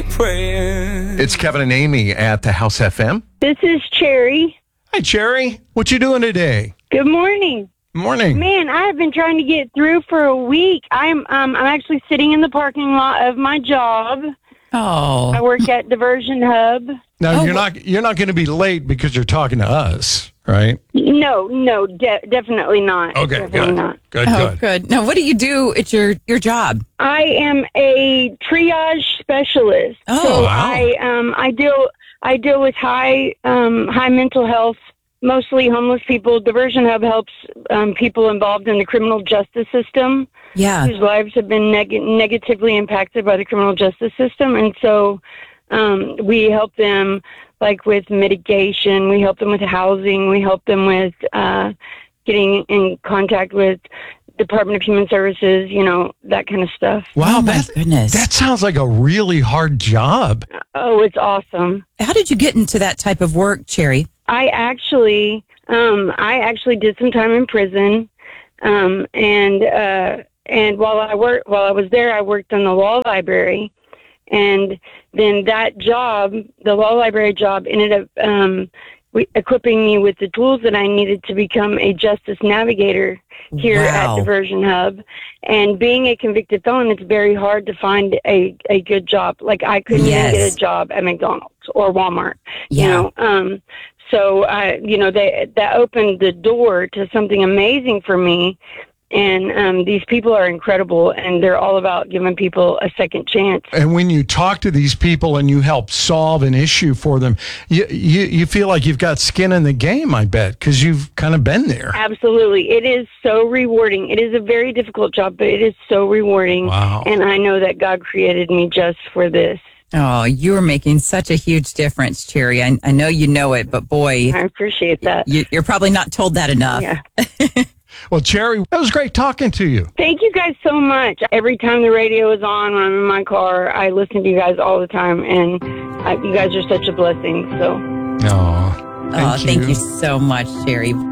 be praying. It's Kevin and Amy at the House FM. This is Cherry. Hi, Cherry. What you doing today? Good morning. Morning. Man, I've been trying to get through for a week. I'm actually sitting in the parking lot of my job. Oh. I work at Diversion Hub. Now, you're not going to be late because you're talking to us, right? No, definitely not. Okay, definitely not. Good. Now, what do you do at your job? I am a triage specialist. Oh, so wow. I deal with high mental health, mostly homeless people. Diversion Hub helps people involved in the criminal justice system. Yeah. Whose lives have been negatively impacted by the criminal justice system. And so we help them like with mitigation. We help them with housing. We help them with getting in contact with Department of Human Services, that kind of stuff. Wow, my goodness. That sounds like a really hard job. Oh, it's awesome. How did you get into that type of work, Cherry? I actually did some time in prison. And while I was there, I worked in the law library, and then that job, the law library job, ended up equipping me with the tools that I needed to become a justice navigator here at Diversion Hub. And being a convicted felon, it's very hard to find a good job. Like I couldn't even get a job at McDonald's or Walmart. Yeah. So that opened the door to something amazing for me. And these people are incredible, and they're all about giving people a second chance. And when you talk to these people and you help solve an issue for them, you feel like you've got skin in the game, I bet, because you've kind of been there. Absolutely. It is so rewarding. It is a very difficult job, but it is so rewarding. Wow. And I know that God created me just for this. Oh, you are making such a huge difference, Cherry. I know you know it, but boy. I appreciate that. You're probably not told that enough. Yeah. Well, Cherry, that was great talking to you. Thank you guys so much. Every time the radio is on when I'm in my car, I listen to you guys all the time, and you guys are such a blessing. So, Thank you so much, Cherry.